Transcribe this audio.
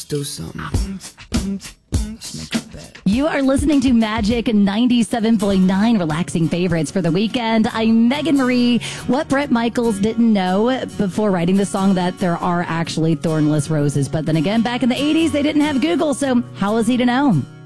do something. Let's make a bet. You are listening to Magic 97.9, relaxing favorites for the weekend. I'm Megan Marie. What Bret Michaels didn't know before writing the song, that there are actually thornless roses. But then again, back in the 80s, they didn't have Google, so how was he to know?